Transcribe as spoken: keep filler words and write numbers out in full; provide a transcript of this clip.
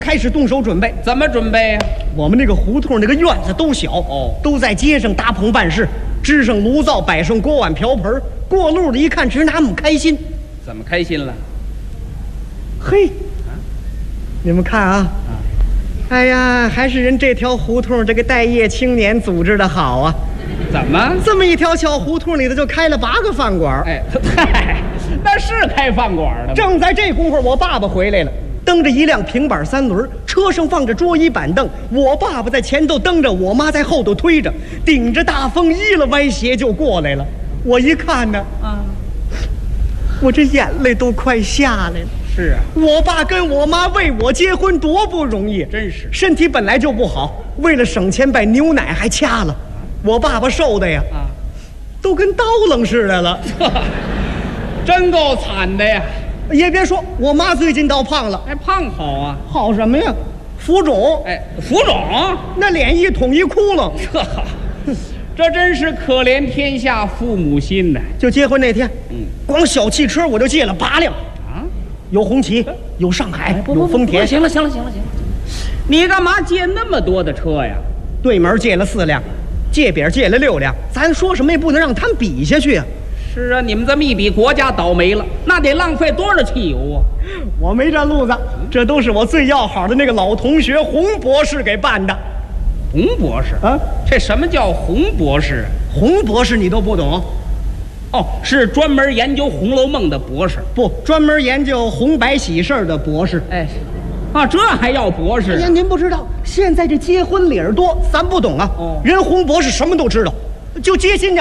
开始动手准备。 怎么准备呀、啊？ 我们那个胡同那个院子都小哦， 都在街上搭棚办事，支上炉灶，摆上锅碗瓢盆，过路的一看直拿我们开心。 怎么开心了？ 嘿，啊、你们看啊，啊，哎呀，还是人这条胡同这个待业青年组织的好啊！ 怎么这么一条小胡同里头就开了八个饭馆？ 哎，嗨，那是开饭馆的。 正在这功夫，我爸爸回来了。蹬着一辆平板三轮，车上放着桌椅板凳，我爸爸在前头蹬着，我妈在后头推着，顶着大风依了歪斜就过来了。我一看呢，啊，我这眼泪都快下来了。 是啊， 我爸跟我妈为我结婚多不容易， 真是。 身体本来就不好，为了省钱把牛奶还掐了。我爸爸瘦的呀，啊，都跟刀楞似的了， 真够惨的呀。 也别说，我妈最近倒胖了。 哎，胖好啊， 好什么呀？浮肿。 哎，浮肿， 那脸一捅一窟窿。 这，这真是可怜天下父母心呐。 就结婚那天， 嗯， 光小汽车我就借了八辆啊，有红旗，有上海， 哎、 有丰田。 行了，行了，行了，行了，你干嘛借那么多的车呀？ 对门借了四辆，界边借了六辆，咱说什么也不能让他们比下去啊。 是啊，你们这么一比，国家倒霉了，那得浪费多少汽油啊！ 我没这路子，这都是我最要好的那个老同学洪博士给办的。 洪博士啊，这什么叫洪博士？ 洪博士你都不懂？ 哦，是专门研究《红楼梦》的博士， 不，专门研究红白喜事的博士。 哎，啊，这还要博士、啊？ 哎呀，您不知道，现在这结婚礼儿多，咱不懂啊。哦，人洪博士什么都知道，就接新娘。